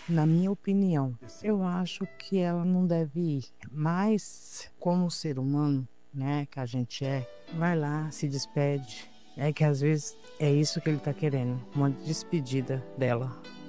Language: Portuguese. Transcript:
Na minha opinião, eu acho que ela não deve ir, mas como ser humano, né, que a gente é, vai lá, se despede. É que às vezes é isso que ele tá querendo, uma despedida dela.